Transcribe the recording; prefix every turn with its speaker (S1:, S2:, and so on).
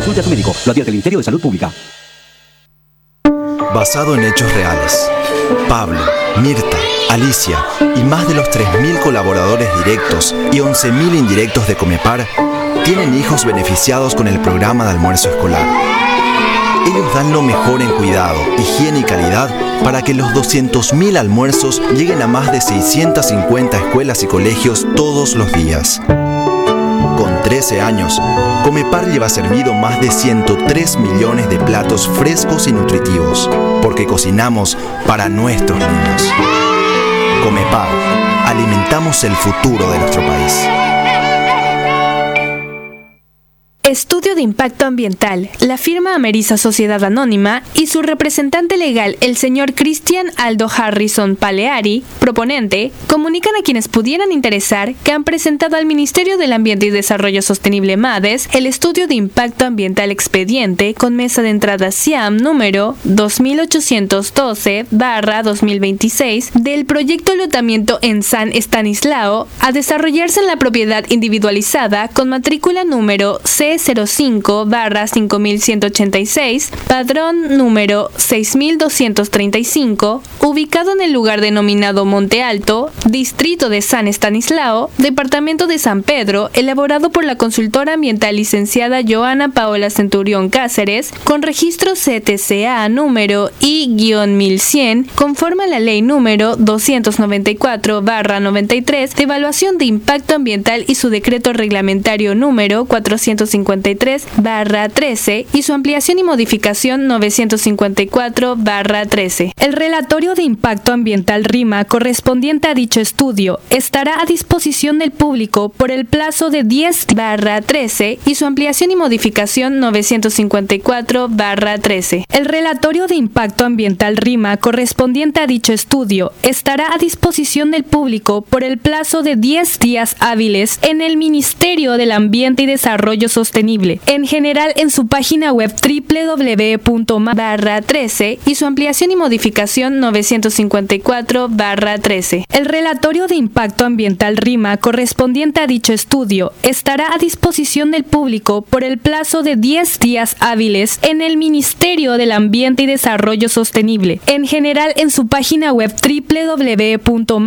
S1: Consulte a su médico. Lo advierte el Ministerio de Salud Pública.
S2: Basado en hechos reales, Pablo, Mirta, Alicia y más de los 3.000 colaboradores directos y 11.000 indirectos de Comepar tienen hijos beneficiados con el programa de almuerzo escolar. Ellos dan lo mejor en cuidado, higiene y calidad para que los 200.000 almuerzos lleguen a más de 650 escuelas y colegios todos los días. Con 13 años, Comepar lleva servido más de 103 millones de platos frescos y nutritivos, porque cocinamos para nuestros niños. Comepar, alimentamos el futuro de nuestro país.
S3: Estudio de impacto ambiental. La firma Amerisa Sociedad Anónima y su representante legal, el señor Christian Aldo Harrison Paleari, proponente, comunican a quienes pudieran interesar que han presentado al Ministerio del Ambiente y Desarrollo Sostenible MADES el estudio de impacto ambiental expediente con mesa de entrada SIAM número 2812/2026 del proyecto Lotamiento en San Estanislao a desarrollarse en la propiedad individualizada con matrícula número C05/5186, padrón número 6235, ubicado en el lugar denominado Monte Alto, distrito de San Estanislao, departamento de San Pedro, elaborado por la consultora ambiental licenciada Joana Paola Centurión Cáceres, con registro CTCA número I-1100, conforme a la ley número 294/93 de evaluación de impacto ambiental y su decreto reglamentario número 453/13 y su ampliación y modificación 954/13. El relatorio de impacto ambiental RIMA correspondiente a dicho estudio estará a disposición del público por el plazo de 10/13 y su ampliación y modificación 954/13. El relatorio de impacto ambiental RIMA correspondiente a dicho estudio estará a disposición del público por el plazo de 10 días hábiles en el Ministerio del Ambiente y Desarrollo Sostenible, en general en su página web www.ma/13 y su ampliación y modificación 954/13. El relatorio de impacto ambiental RIMA correspondiente a dicho estudio estará a disposición del público por el plazo de 10 días hábiles en el Ministerio del Ambiente y Desarrollo Sostenible, en general en su página web www.ma